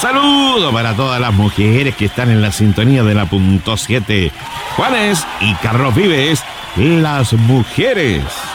saludo para todas las mujeres que están en la sintonía de la .7. Juanes y Carlos Vives, las mujeres.